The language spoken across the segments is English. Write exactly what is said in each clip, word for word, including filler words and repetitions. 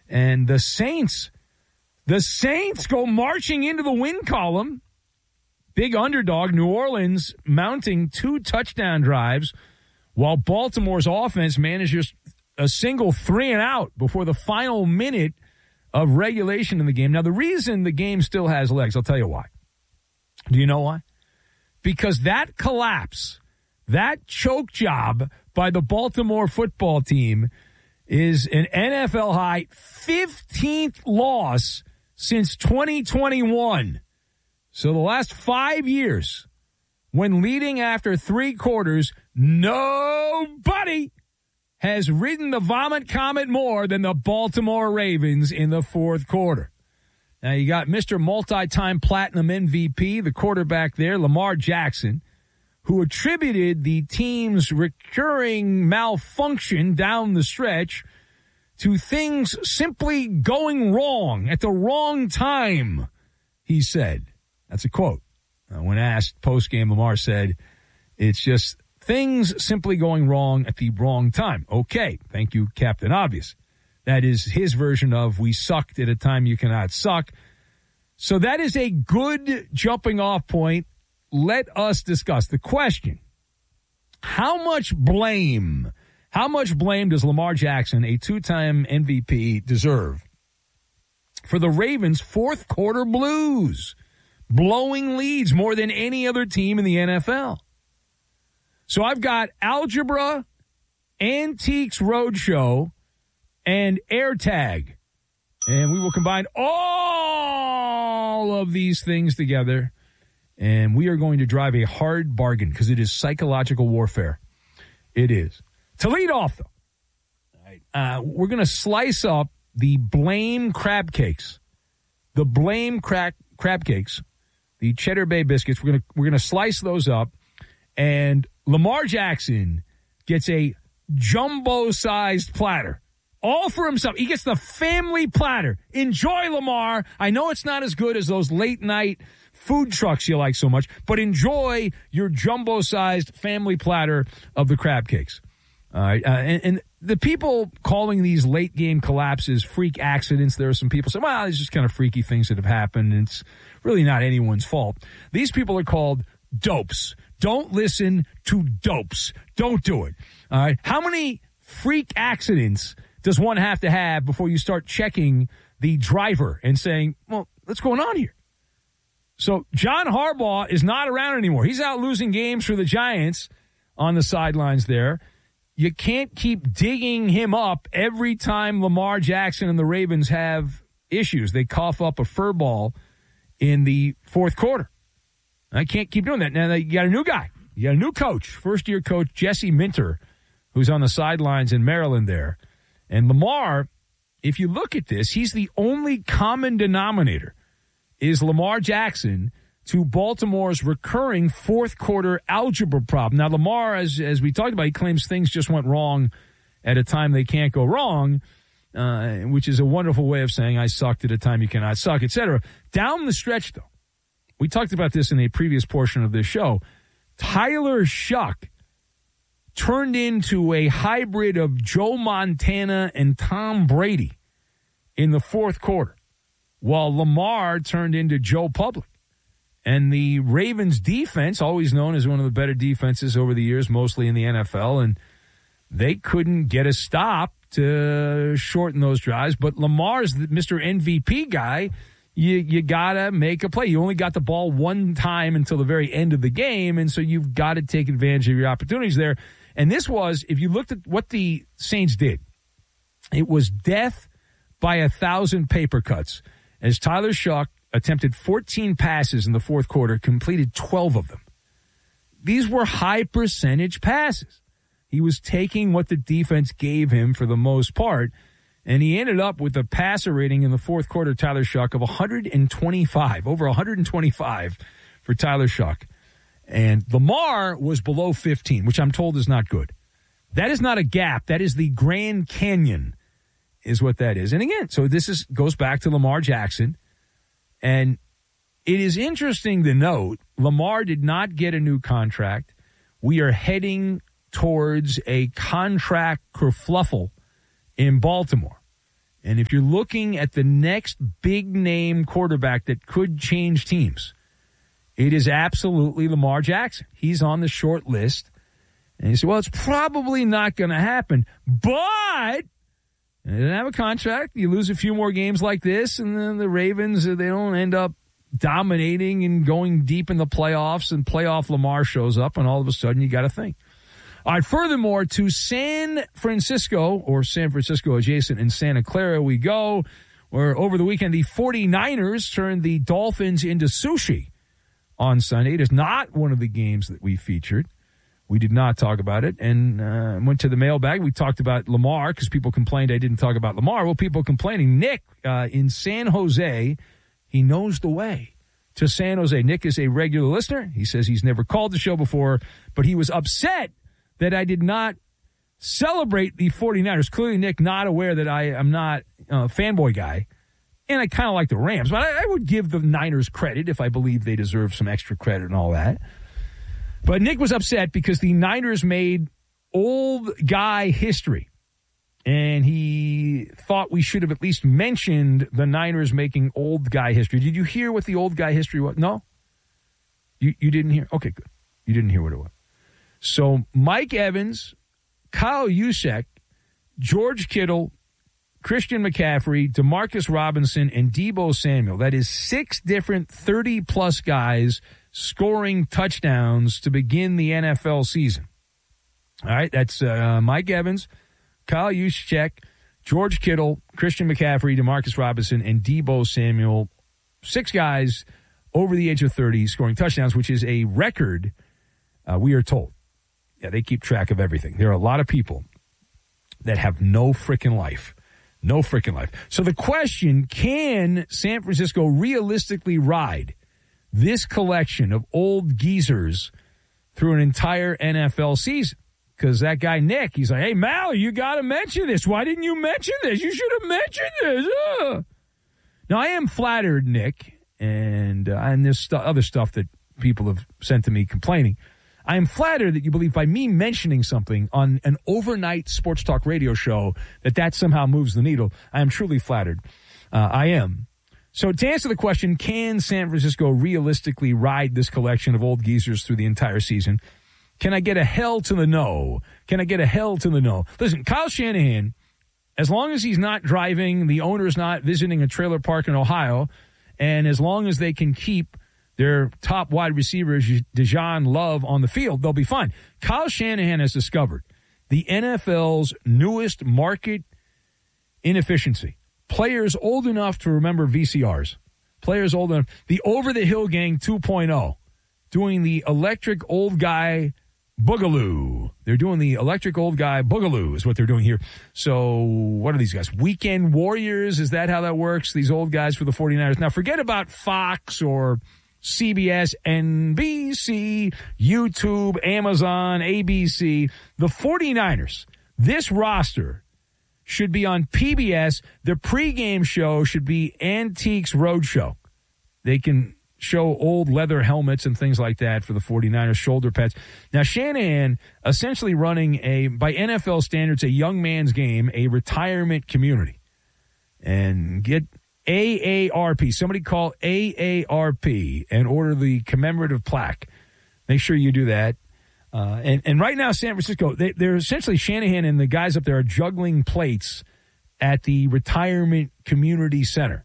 And the Saints, the Saints go marching into the win column. Big underdog, New Orleans mounting two touchdown drives while Baltimore's offense manages a single three and out before the final minute of regulation in the game. Now, the reason the game still has legs, I'll tell you why. Do you know why? Because that collapse, that choke job by the Baltimore football team is an N F L high fifteenth loss since twenty twenty-one. So the last five years, when leading after three quarters, nobody has ridden the vomit comet more than the Baltimore Ravens in the fourth quarter. Now, you got Mister Multi-Time Platinum M V P, the quarterback there, Lamar Jackson, who attributed the team's recurring malfunction down the stretch to things simply going wrong at the wrong time, he said. That's a quote. Uh, when asked post-game, Lamar said, it's just things simply going wrong at the wrong time. Okay, thank you, Captain Obvious. That is his version of we sucked at a time you cannot suck. So that is a good jumping off point. Let us discuss the question. How much blame, how much blame does Lamar Jackson, a two-time M V P, deserve for the Ravens' fourth quarter blues, blowing leads more than any other team in the N F L? So I've got Algebra, Antiques Roadshow, and AirTag. And we will combine all of these things together. And we are going to drive a hard bargain because it is psychological warfare. It is. To lead off, though, right, uh, we're going to slice up the Blame crab cakes. The Blame crack, crab cakes, the Cheddar Bay biscuits. We're going to we're going to slice those up. And Lamar Jackson gets a jumbo-sized platter. All for himself. He gets the family platter. Enjoy, Lamar. I know it's not as good as those late-night food trucks you like so much, but enjoy your jumbo-sized family platter of the crab cakes. All right. Uh, and, and the people calling these late-game collapses freak accidents, there are some people saying, well, it's just kind of freaky things that have happened. And it's really not anyone's fault. These people are called dopes. Don't listen to dopes. Don't do it. All right. How many freak accidents does one have to have before you start checking the driver and saying, well, what's going on here? So John Harbaugh is not around anymore. He's out losing games for the Giants on the sidelines there. You can't keep digging him up every time Lamar Jackson and the Ravens have issues. They cough up a fur ball in the fourth quarter. I can't keep doing that. Now, you got a new guy. You got a new coach, first-year coach Jesse Minter, who's on the sidelines in Maryland there. And Lamar, if you look at this, he's the only common denominator is Lamar Jackson to Baltimore's recurring fourth-quarter algebra problem. Now, Lamar, as as we talked about, he claims things just went wrong at a time they can't go wrong, uh, which is a wonderful way of saying I sucked at a time you cannot suck, et cetera. Down the stretch, though, we talked about this in a previous portion of this show, Tyler Shuck turned into a hybrid of Joe Montana and Tom Brady in the fourth quarter, while Lamar turned into Joe Public. And the Ravens defense, always known as one of the better defenses over the years, mostly in the N F L, and they couldn't get a stop to shorten those drives. But Lamar's Mister M V P guy. You you got to make a play. You only got the ball one time until the very end of the game, and so you've got to take advantage of your opportunities there. And this was, if you looked at what the Saints did, it was death by a thousand paper cuts. As Tyler Shuck attempted fourteen passes in the fourth quarter, completed twelve of them. These were high percentage passes. He was taking what the defense gave him for the most part, and he ended up with a passer rating in the fourth quarter, Tyler Shuck, of one hundred twenty-five, over one hundred twenty-five for Tyler Shuck. And Lamar was below fifteen, which I'm told is not good. That is not a gap. That is the Grand Canyon is what that is. And again, so this is goes back to Lamar Jackson. And it is interesting to note, Lamar did not get a new contract. We are heading towards a contract kerfluffle in Baltimore. And if you're looking at the next big-name quarterback that could change teams, it is absolutely Lamar Jackson. He's on the short list. And you say, well, it's probably not going to happen. But they didn't have a contract. You lose a few more games like this, and then the Ravens, they don't end up dominating and going deep in the playoffs, and playoff Lamar shows up, and all of a sudden you got to think. All right, furthermore, to San Francisco, or San Francisco adjacent in Santa Clara we go, where over the weekend the 49ers turned the Dolphins into sushi on Sunday. It is not one of the games that we featured. We did not talk about it, and uh, went to the mailbag. We talked about Lamar because people complained I didn't talk about Lamar. Well, people complaining. Nick uh, in San Jose, he knows the way to San Jose. Nick is a regular listener. He says he's never called the show before, but he was upset that I did not celebrate the 49ers. Clearly, Nick, not aware that I am not a fanboy guy, and I kind of like the Rams. But I, I would give the Niners credit if I believe they deserve some extra credit and all that. But Nick was upset because the Niners made old guy history, and he thought we should have at least mentioned the Niners making old guy history. Did you hear what the old guy history was? No? You you didn't hear? Okay, good. You didn't hear what it was. So Mike Evans, Kyle Juszczyk, George Kittle, Christian McCaffrey, Demarcus Robinson, and Deebo Samuel. That is six different thirty-plus guys scoring touchdowns to begin the N F L season. All right, that's uh, Mike Evans, Kyle Juszczyk, George Kittle, Christian McCaffrey, Demarcus Robinson, and Deebo Samuel. Six guys over the age of thirty scoring touchdowns, which is a record, uh, we are told. Yeah, they keep track of everything. There are a lot of people that have no freaking life. No freaking life. So the question, can San Francisco realistically ride this collection of old geezers through an entire N F L season? Because that guy, Nick, he's like, hey, Mal, you got to mention this. Why didn't you mention this? You should have mentioned this. Uh. Now, I am flattered, Nick, and, uh, and there's st- other stuff that people have sent to me complaining. I am flattered that you believe by me mentioning something on an overnight sports talk radio show that that somehow moves the needle. I am truly flattered. Uh, I am. So to answer the question, can San Francisco realistically ride this collection of old geezers through the entire season? Can I get a hell to the no? Can I get a hell to the no? Listen, Kyle Shanahan, as long as he's not driving, the owner's not visiting a trailer park in Ohio, and as long as they can keep their top wide receiver, Deshaun Love, on the field, they'll be fine. Kyle Shanahan has discovered the N F L's newest market inefficiency. Players old enough to remember V C Rs. Players old enough. The Over-the-Hill Gang two point oh, doing the electric old guy boogaloo. They're doing the electric old guy boogaloo is what they're doing here. So what are these guys? Weekend Warriors? Is that how that works? These old guys for the 49ers. Now forget about Fox or C B S, N B C, YouTube, Amazon, A B C. The 49ers, this roster should be on P B S. The pregame show should be Antiques Roadshow. They can show old leather helmets and things like that for the 49ers, shoulder pads. Now, Shanahan essentially running a, by N F L standards, a young man's game, a retirement community. And get A A R P. Somebody call A A R P and order the commemorative plaque. Make sure you do that. Uh, and, and right now, San Francisco, they, they're essentially, Shanahan and the guys up there are juggling plates at the retirement community center.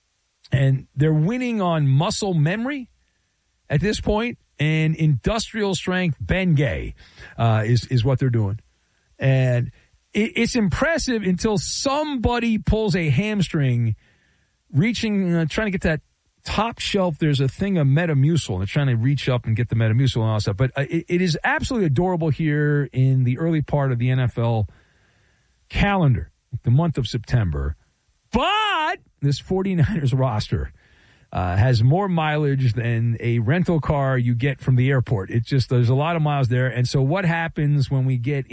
And they're winning on muscle memory at this point, and industrial strength Bengay uh, is, is what they're doing. And it, it's impressive until somebody pulls a hamstring reaching, uh, trying to get that top shelf. There's a thing of Metamucil, and they're trying to reach up and get the Metamucil and all that stuff. But uh, it, it is absolutely adorable here in the early part of the N F L calendar, the month of September. But this 49ers roster uh, has more mileage than a rental car you get from the airport. It's just, there's a lot of miles there. And so what happens when we get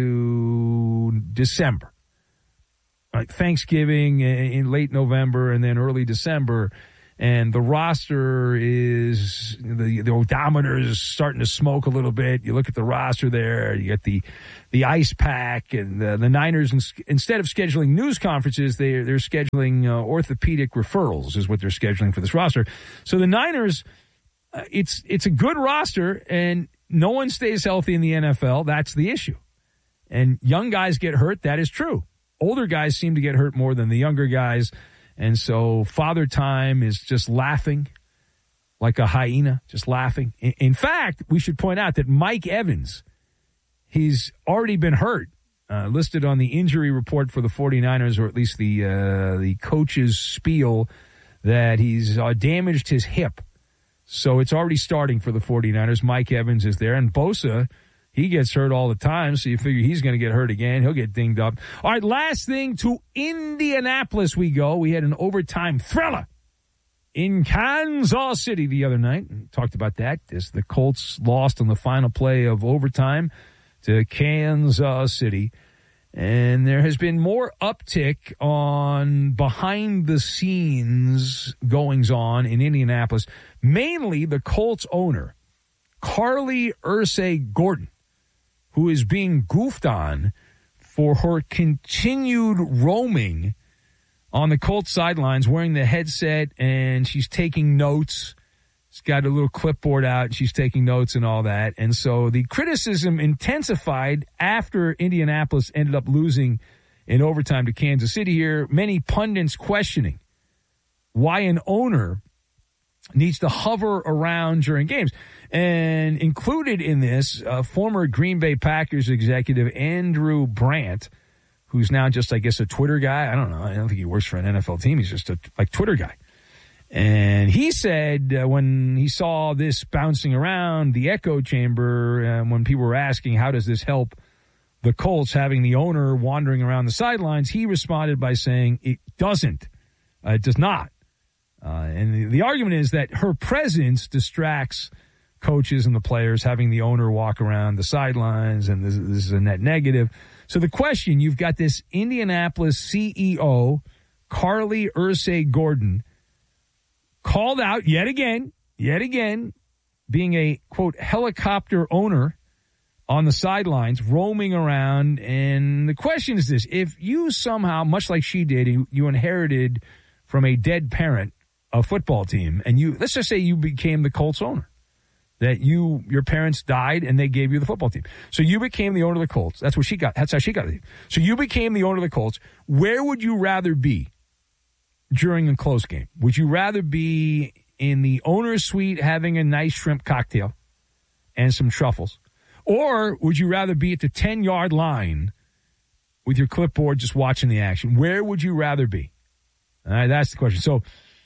into December? Like Thanksgiving in late November and then early December, and the roster is, the, the odometer is starting to smoke a little bit. You look at the roster there, you get the the ice pack, and the, the Niners, instead of scheduling news conferences, they, they're scheduling uh, orthopedic referrals is what they're scheduling for this roster. So the Niners, uh, it's it's a good roster, and no one stays healthy in the N F L. That's the issue. And young guys get hurt. That is true. Older guys seem to get hurt more than the younger guys. And so Father Time is just laughing like a hyena, just laughing. In, in fact, we should point out that Mike Evans, he's already been hurt, uh, listed on the injury report for the 49ers, or at least the uh, the coach's spiel, that he's uh, damaged his hip. So it's already starting for the 49ers. Mike Evans is there. And Bosa, he gets hurt all the time, so you figure he's going to get hurt again. He'll get dinged up. All right, last thing, to Indianapolis we go. We had an overtime thriller in Kansas City the other night. Talked about that as the Colts lost on the final play of overtime to Kansas City. And there has been more uptick on behind-the-scenes goings-on in Indianapolis, mainly the Colts owner, Carly Ursay Gordon, who is being goofed on for her continued roaming on the Colts sidelines, wearing the headset, and she's taking notes. She's got a little clipboard out, and she's taking notes and all that. And so the criticism intensified after Indianapolis ended up losing in overtime to Kansas City here. Many pundits questioning why an owner needs to hover around during games. And included in this, uh, former Green Bay Packers executive Andrew Brandt, who's now just, I guess, a Twitter guy. I don't know. I don't think he works for an N F L team. He's just a like Twitter guy. And he said uh, when he saw this bouncing around the echo chamber, uh, when people were asking, how does this help the Colts having the owner wandering around the sidelines, he responded by saying it doesn't. Uh, it does not. Uh, and the, the argument is that her presence distracts coaches and the players, having the owner walk around the sidelines, and this, this is a net negative. So the question, you've got this Indianapolis C E O, Carly Ursay Gordon, called out yet again, yet again, being a, quote, helicopter owner on the sidelines, roaming around. And the question is this: if you somehow, much like she did, you, you inherited from a dead parent a football team, and you, let's just say you became the Colts owner, that you, your parents died and they gave you the football team. So you became the owner of the Colts. That's what she got. That's how she got it. So you became the owner of the Colts. Where would you rather be during a close game? Would you rather be in the owner's suite having a nice shrimp cocktail and some truffles? Or would you rather be at the ten-yard line with your clipboard just watching the action? Where would you rather be? All right, that's the question. So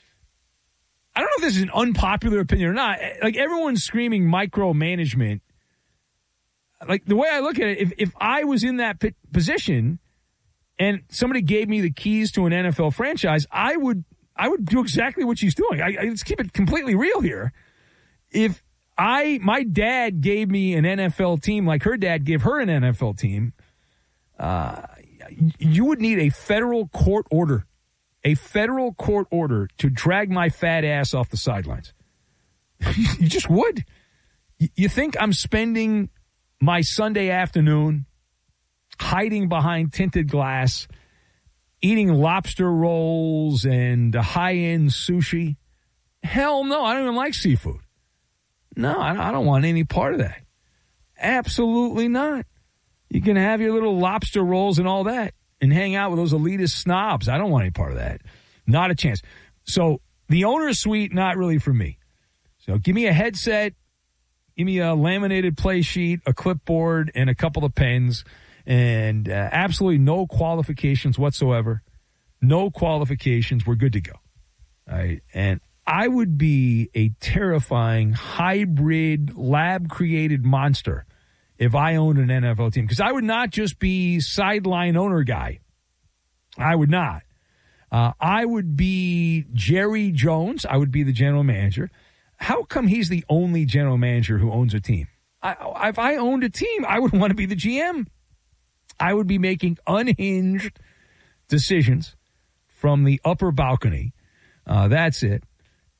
I don't know if this is an unpopular opinion or not. Like, everyone's screaming micromanagement. Like, the way I look at it, if, if I was in that position and somebody gave me the keys to an N F L franchise, I would I would do exactly what she's doing. I, I let's keep it completely real here. If I my dad gave me an N F L team like her dad gave her an N F L team, uh, you would need a federal court order. A federal court order to drag my fat ass off the sidelines. You just would. You think I'm spending my Sunday afternoon hiding behind tinted glass, eating lobster rolls and high-end sushi? Hell no, I don't even like seafood. No, I don't want any part of that. Absolutely not. You can have your little lobster rolls and all that and hang out with those elitist snobs. I don't want any part of that. Not a chance. So the owner's suite, not really for me. So give me a headset, give me a laminated play sheet, a clipboard, and a couple of pens, and uh, absolutely no qualifications whatsoever. No qualifications. We're good to go. All right. And I would be a terrifying hybrid lab-created monster if I owned an N F L team, because I would not just be sideline owner guy. I would not. Uh, I would be Jerry Jones. I would be the general manager. How come he's the only general manager who owns a team? I, if I owned a team, I would want to be the G M. I would be making unhinged decisions from the upper balcony. Uh, that's it.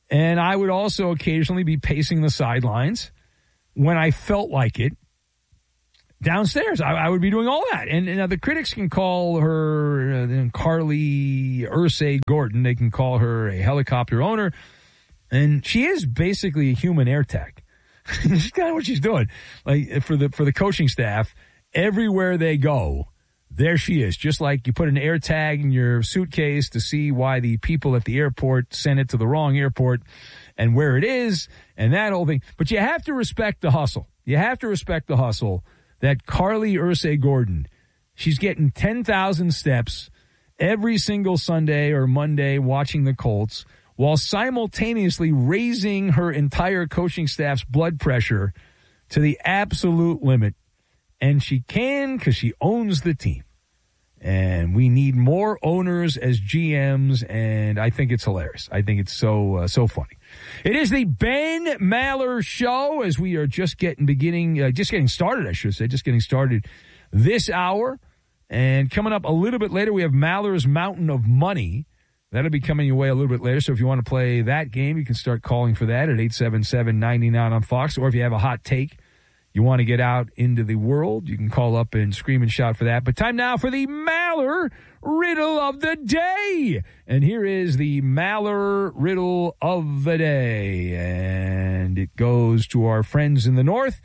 And I would also occasionally be pacing the sidelines when I felt like it. Downstairs, I, I would be doing all that. And, and uh, the critics can call her uh, Carly Ursay Gordon. They can call her a helicopter owner. And she is basically a human air tech. She's kind of what she's doing. Like for the for the coaching staff, everywhere they go, there she is. Just like you put an air tag in your suitcase to see why the people at the airport sent it to the wrong airport and where it is and that whole thing. But you have to respect the hustle. You have to respect the hustle. That Carly Ursay Gordon, she's getting ten thousand steps every single Sunday or Monday watching the Colts while simultaneously raising her entire coaching staff's blood pressure to the absolute limit. And she can because she owns the team. And we need more owners as G Ms, and I think it's hilarious. I think it's so uh, so funny. It is the Ben Maller Show as we are just getting beginning, uh, just getting started, I should say, just getting started this hour. And coming up a little bit later, we have Maller's Mountain of Money. That'll be coming your way a little bit later. So if you want to play that game, you can start calling for that at eight seven seven, nine nine on Fox. Or if you have a hot take you want to get out into the world, you can call up and scream and shout for that. But time now for the Maller Riddle of the Day. And here is the Maller Riddle of the Day. And it goes to our friends in the north.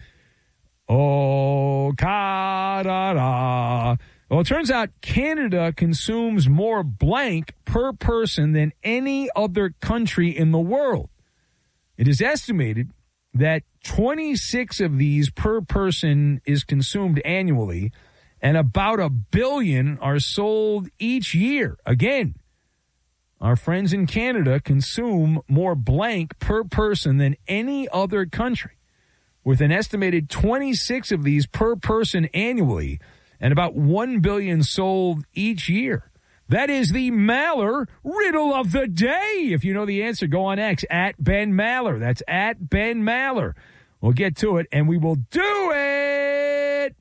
Oh, ka-da-da. Well, it turns out Canada consumes more blank per person than any other country in the world. It is estimated that twenty-six of these per person is consumed annually, and about a billion are sold each year. Again, our friends in Canada consume more blank per person than any other country, with an estimated twenty-six of these per person annually, and about one billion sold each year. That is the Maller Riddle of the Day. If you know the answer, go on X, at Ben Maller. That's at Ben Maller. We'll get to it, and we will do it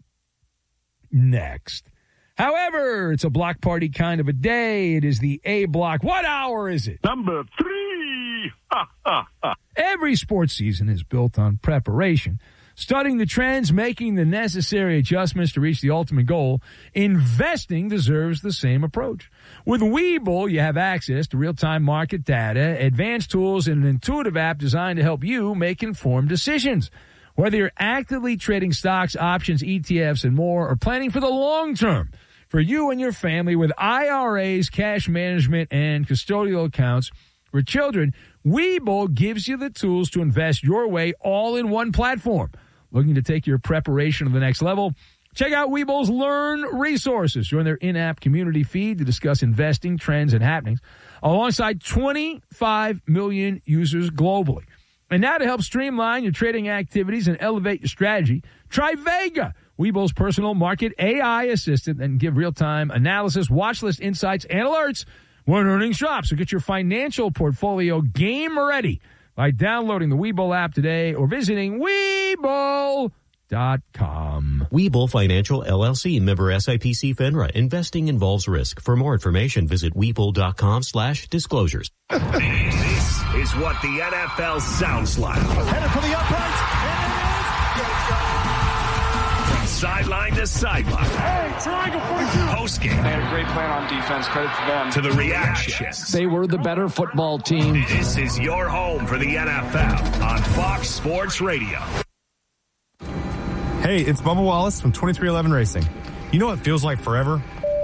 next. However, it's a block party kind of a day. It is the A block. What hour is it? Number three. Ha, ha, ha. Every sports season is built on preparation. Studying the trends, making the necessary adjustments to reach the ultimate goal, investing deserves the same approach. With Webull, you have access to real-time market data, advanced tools, and an intuitive app designed to help you make informed decisions. Whether you're actively trading stocks, options, E T Fs, and more, or planning for the long term, for you and your family with I R As, cash management, and custodial accounts for children, Webull gives you the tools to invest your way all in one platform. Looking to take your preparation to the next level? Check out Webull's Learn resources. Join their in-app community feed to discuss investing, trends, and happenings alongside twenty-five million users globally. And now to help streamline your trading activities and elevate your strategy, try Vega, Webull's personal market A I assistant, and give real-time analysis, watch list insights, and alerts when earnings drop. So get your financial portfolio game ready by downloading the Webull app today or visiting Webull dot com. Webull Financial, L L C, member S I P C FINRA. Investing involves risk. For more information, visit Webull dot com slash disclosures. This is what the N F L sounds like. Headed for the uprights. From sideline to sideline. Hey, triangle forty-two. Post game. They had a great plan on defense. Credit to them. To the reactions. They were the better football team. This is your home for the N F L on Fox Sports Radio. Hey, it's Bubba Wallace from twenty-three eleven Racing. You know what feels like forever?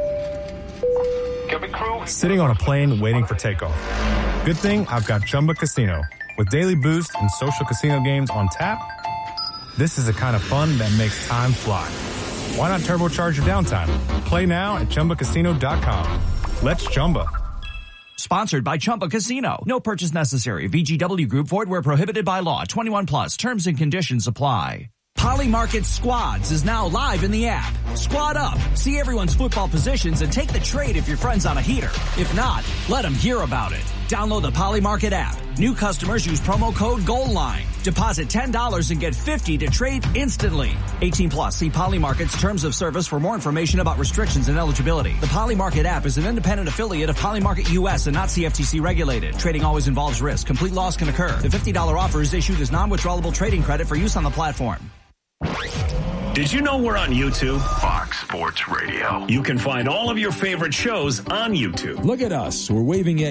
Sitting on a plane waiting for takeoff. Good thing I've got Chumba Casino. With daily boost and social casino games on tap, this is the kind of fun that makes time fly. Why not turbocharge your downtime? Play now at Chumba Casino dot com. Let's Chumba. Sponsored by Chumba Casino. No purchase necessary. V G W Group. Void where prohibited by law. twenty-one plus. Terms and conditions apply. Polymarket Squads is now live in the app. Squad up, see everyone's football positions, and take the trade if your friend's on a heater. If not, let them hear about it. Download the Polymarket app. New customers use promo code GOALLINE. Deposit ten dollars and get fifty dollars to trade instantly. eighteen plus. See Poly Market's terms of service for more information about restrictions and eligibility. The Poly Market app is an independent affiliate of Poly Market U S and not C F T C regulated. Trading always involves risk. Complete loss can occur. The fifty dollars offer is issued as non-withdrawable trading credit for use on the platform. Did you know we're on YouTube? Fox Sports Radio. You can find all of your favorite shows on YouTube. Look at us. We're waving at